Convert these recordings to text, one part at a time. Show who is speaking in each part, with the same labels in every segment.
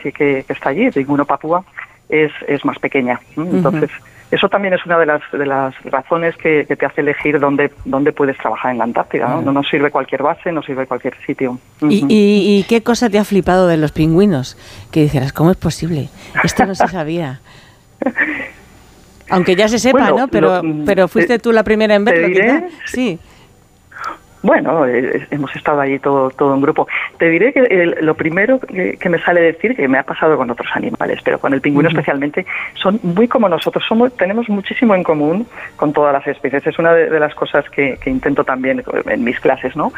Speaker 1: especie que está allí, Pingüino papúa, es más pequeña. Entonces, eso también es una de las razones que te hace elegir dónde puedes trabajar en la Antártida, ¿no? No nos sirve cualquier base, no sirve cualquier sitio.
Speaker 2: ¿Y qué cosa te ha flipado de los pingüinos? Que dijeras, ¿cómo es posible? Esto no se sabía. Aunque ya se sepa, ¿no? Pero fuiste tú la primera en verlo, quizá. Sí.
Speaker 1: Bueno, hemos estado allí todo un grupo. Te diré que lo primero que me sale decir, que me ha pasado con otros animales, pero con el pingüino especialmente, son muy como nosotros. Tenemos muchísimo en común con todas las especies. Es una de las cosas que intento también en mis clases, ¿no?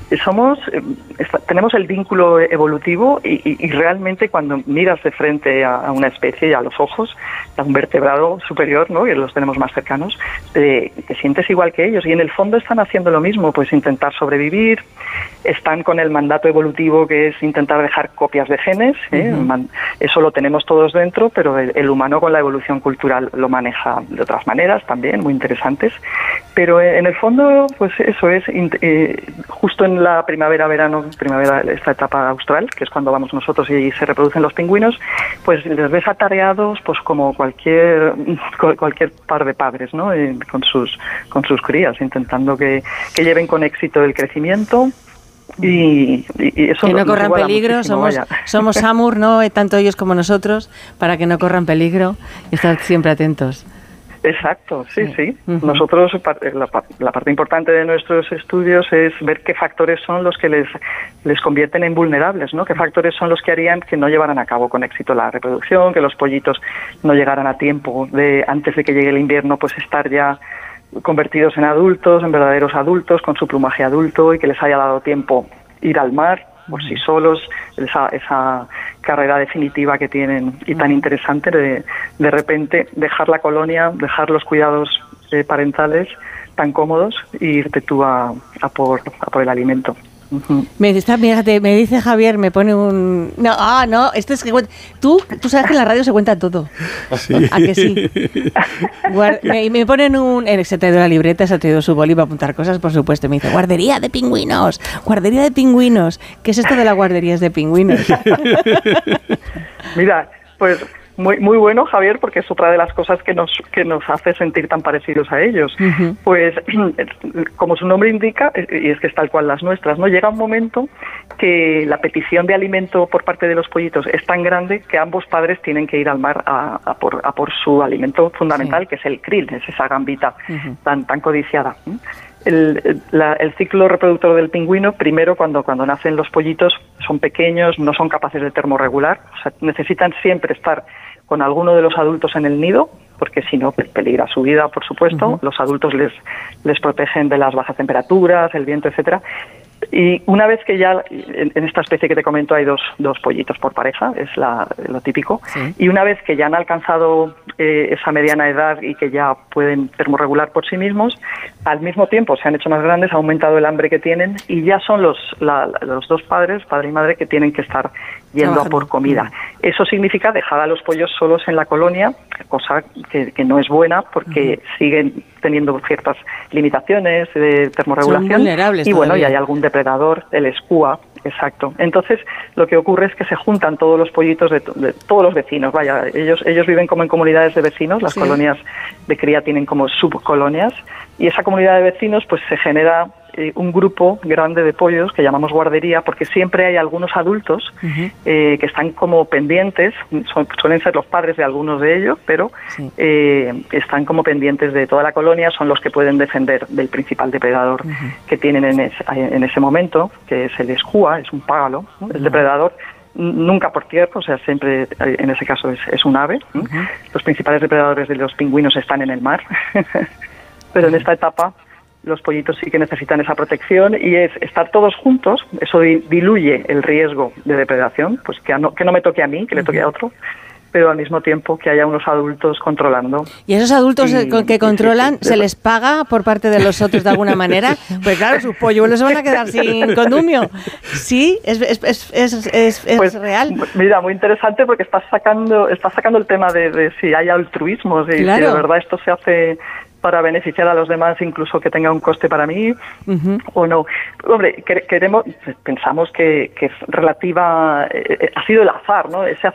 Speaker 1: Tenemos el vínculo evolutivo y realmente cuando miras de frente a una especie y a los ojos, a un vertebrado superior, ¿no? Que los tenemos más cercanos, te sientes igual que ellos y en el fondo están haciendo lo mismo, pues intentar sobrevivir, están con el mandato evolutivo que es intentar dejar copias de genes, eso lo tenemos todos dentro, pero el humano con la evolución cultural lo maneja de otras maneras también, muy interesantes, pero en el fondo, pues eso es, justo en la primavera, esta etapa austral, que es cuando vamos nosotros y se reproducen los pingüinos, pues les ves atareados pues como cualquier par de padres, ¿no? Con sus crías, intentando que lleven con éxito el crecimiento y eso
Speaker 2: que no corran peligro, somos Samur, ¿no? Tanto ellos como nosotros, para que no corran peligro y estar siempre atentos.
Speaker 1: Exacto, sí. Nosotros, la parte importante de nuestros estudios es ver qué factores son los que les convierten en vulnerables, ¿no? Qué factores son los que harían que no llevaran a cabo con éxito la reproducción, que los pollitos no llegaran a tiempo antes de que llegue el invierno, pues estar ya convertidos en adultos, en verdaderos adultos, con su plumaje adulto y que les haya dado tiempo ir al mar por sí solos, esa carrera definitiva que tienen y tan interesante de repente dejar la colonia, dejar los cuidados parentales tan cómodos e irte tú a por el alimento.
Speaker 2: Me dice Javier, me pone un... No, esto es que... Tú sabes que en la radio se cuenta todo.
Speaker 3: Sí.
Speaker 2: ¿A que sí? Me ponen se ha traído la libreta, se ha traído su boli para apuntar cosas, por supuesto. Me dice, guardería de pingüinos. ¿Qué es esto de las guarderías de pingüinos?
Speaker 1: Mira, pues... Muy, muy bueno, Javier, porque es otra de las cosas que nos hace sentir tan parecidos a ellos. Pues, como su nombre indica, y es que es tal cual las nuestras, ¿no? Llega un momento que la petición de alimento por parte de los pollitos es tan grande que ambos padres tienen que ir al mar a por su alimento fundamental, que es el krill, es esa gambita tan codiciada. El ciclo reproductor del pingüino, primero cuando nacen los pollitos, son pequeños, no son capaces de termorregular, o sea, necesitan siempre estar con alguno de los adultos en el nido, porque si no peligra su vida, por supuesto. Los adultos les protegen de las bajas temperaturas, el viento, etcétera. Y una vez que ya, en esta especie que te comento, hay dos pollitos por pareja, es lo típico, y una vez que ya han alcanzado esa mediana edad y que ya pueden termorregular por sí mismos, al mismo tiempo se han hecho más grandes, ha aumentado el hambre que tienen y ya son los dos padres, padre y madre, que tienen que estar yendo a por comida. Eso significa dejar a los pollos solos en la colonia, cosa que no es buena porque siguen teniendo ciertas limitaciones de termorregulación.
Speaker 2: Son vulnerables
Speaker 1: y bueno,
Speaker 2: todavía.
Speaker 1: y hay algún depredador, el escúa, exacto. Entonces, lo que ocurre es que se juntan todos los pollitos de todos los vecinos. Vaya, ellos viven como en comunidades de vecinos, las colonias de cría tienen como subcolonias, y esa comunidad de vecinos pues se genera un grupo grande de pollos que llamamos guardería, porque siempre hay algunos adultos que están como pendientes, suelen ser los padres de algunos de ellos, pero están como pendientes de toda la colonia, son los que pueden defender del principal depredador que tienen en ese momento, que es el escúa, es un págalo, ¿no? El depredador nunca por tierra, o sea, siempre en ese caso es un ave. Los principales depredadores de los pingüinos están en el mar, pero en esta etapa los pollitos sí que necesitan esa protección y es estar todos juntos, eso diluye el riesgo de depredación, pues que no me toque a mí, que le toque a otro, pero al mismo tiempo que haya unos adultos controlando.
Speaker 2: ¿Y esos adultos que controlan se les paga por parte de los otros de alguna manera? Pues claro, sus polluelos se van a quedar sin condumio. Sí, es real.
Speaker 1: Mira, muy interesante porque estás sacando el tema de si hay altruismo, si de verdad esto se hace para beneficiar a los demás, incluso que tenga un coste para mí o no. Hombre, pensamos que es relativa, ha sido el azar, ¿no? Ese